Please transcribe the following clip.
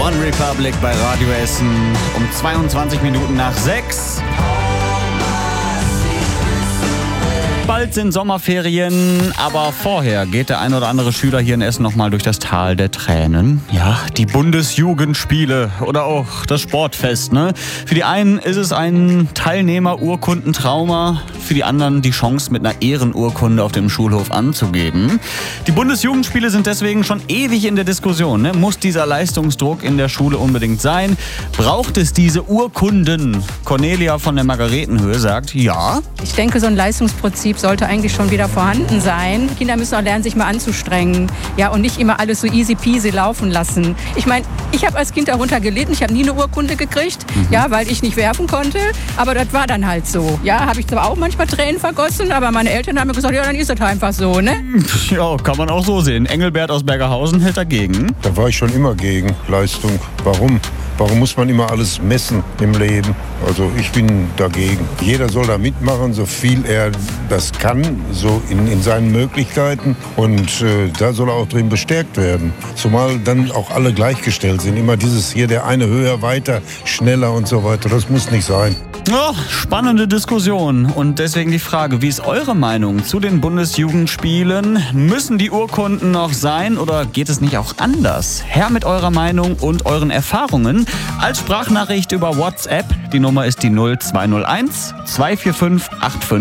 OneRepublic bei Radio Essen um 22 Minuten nach 6. Bald sind Sommerferien, aber vorher geht der ein oder andere Schüler hier in Essen nochmal durch das Tal der Tränen. Ja, die Bundesjugendspiele oder auch das Sportfest, ne? Für die einen ist es ein Teilnehmer-Urkundentrauma, für die anderen die Chance, mit einer Ehrenurkunde auf dem Schulhof anzugeben. Die Bundesjugendspiele sind deswegen schon ewig in der Diskussion, ne? Muss dieser Leistungsdruck in der Schule unbedingt sein? Braucht es diese Urkunden? Cornelia von der Margaretenhöhe sagt, ja. Ich denke, so ein Leistungsprinzip sollte eigentlich schon wieder vorhanden sein. Kinder müssen auch lernen, sich mal anzustrengen. Ja, und nicht immer alles so easy peasy laufen lassen. Ich meine, ich habe als Kind darunter gelitten. Ich habe nie eine Urkunde gekriegt, ja, weil ich nicht werfen konnte. Aber das war dann halt so. Ja, habe ich zwar auch manchmal Tränen vergossen, aber meine Eltern haben mir gesagt, ja, dann ist das einfach so, ne? Ja, kann man auch so sehen. Engelbert aus Bergerhausen hält dagegen. Da war ich schon immer gegen Leistung. Warum? Warum muss man immer alles messen im Leben? Also ich bin dagegen. Jeder soll da mitmachen, so viel er das kann, so in seinen Möglichkeiten. Und da soll er auch drin bestärkt werden. Zumal dann auch alle gleichgestellt sind. Immer dieses hier, der eine höher, weiter, schneller und so weiter. Das muss nicht sein. Oh, spannende Diskussion. Und deswegen die Frage, wie ist eure Meinung zu den Bundesjugendspielen? Müssen die Urkunden noch sein oder geht es nicht auch anders? Her mit eurer Meinung und euren Erfahrungen als Sprachnachricht über WhatsApp. Die Nummer ist die 0201 245 85